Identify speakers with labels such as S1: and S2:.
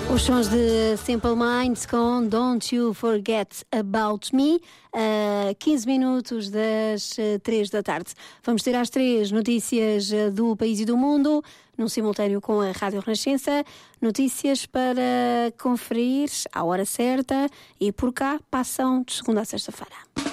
S1: Os sons de Simple Minds com Don't You Forget About Me, 15 minutos das 3 da tarde. Vamos ter às 3 notícias do país e do mundo, num simultâneo com a Rádio Renascença. Notícias para conferir à hora certa e por cá passam de segunda a sexta-feira.